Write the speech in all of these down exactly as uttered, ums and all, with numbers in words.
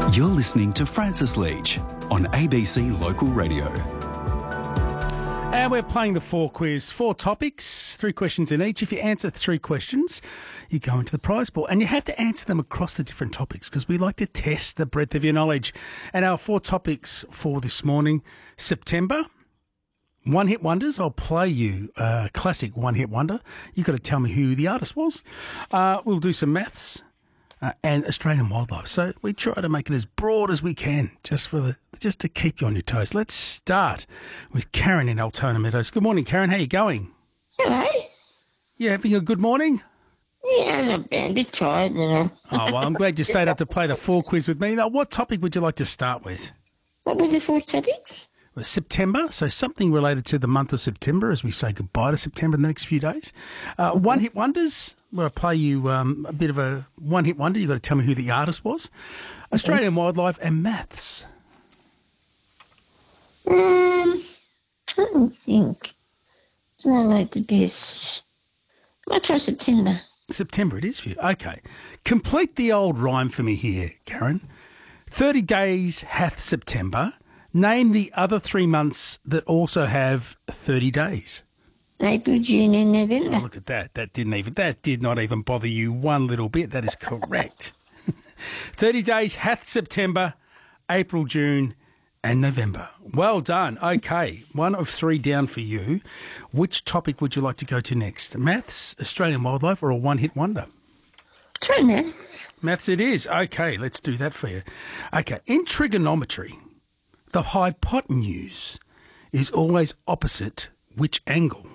You're listening to Francis Leach on A B C Local Radio. And we're playing the four quiz, four topics, three questions in each. If you answer three questions, you go into the prize pool. And you have to answer them across the different topics because we like to test the breadth of your knowledge. And our four topics for this morning, September, one-hit wonders. I'll play you a classic one-hit wonder. You've got to tell me who the artist was. Uh, we'll do some maths. Uh, and Australian wildlife. So we try to make it as broad as we can, just for the just to keep you on your toes. Let's start with Karen in Altona Meadows. Good morning, Karen. How are you going? Hello. You having a good morning? Yeah, not bad. A bit tired, you know. Oh, well, I'm glad you stayed up to play the four quiz with me. Now, what topic would you like to start with? What were the four topics? Well, September, so something related to the month of September as we say goodbye to September in the next few days. Uh, mm-hmm. One-hit wonders, where I play you um, a bit of a one-hit wonder. You've got to tell me who the artist was. Okay. Australian wildlife and maths. Um, I don't think. It's not like the best. I'll try September. September it is for you. Okay. Complete the old rhyme for me here, Karen. thirty days hath September. Name the other three months that also have thirty days. April, June and November. Oh, look at that. That didn't even that did not even bother you one little bit. That is correct. thirty days hath September, April, June and November. Well done. Okay. One of three down for you. Which topic would you like to go to next? Maths, Australian wildlife or a one-hit wonder? Try maths. Maths it is. Okay, let's do that for you. Okay. In trigonometry, the hypotenuse is always opposite which angle?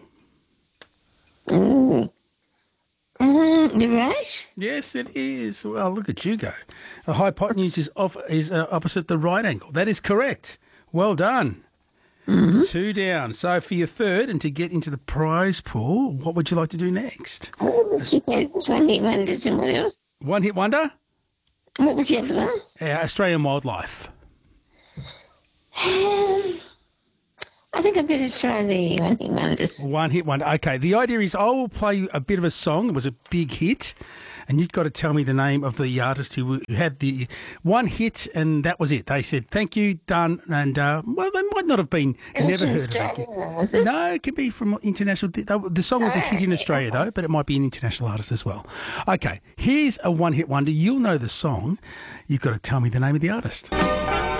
Mm. Uh, the right? Yes, it is. Well, look at you go. The hypotenuse is off, is uh, opposite the right angle. That is correct. Well done. Mm-hmm. Two down. So for your third, and to get into the prize pool, what would you like to do next? Oh, one-hit wonders and what else? One-hit wonder? What was the other one? Uh, Australian wildlife. Um, I think I better try the one-hit wonders. One-hit wonder. Okay, the idea is I will play you a bit of a song. It was a big hit, and you've got to tell me the name of the artist who, who had the one hit, and that was it. They said, thank you, done, and, uh, well, they might not have been, it never heard Australia, of it. Was it. No, it could be from international. The song was a hit in Australia, though, but it might be an international artist as well. Okay, here's a one-hit wonder. You'll know the song. You've got to tell me the name of the artist.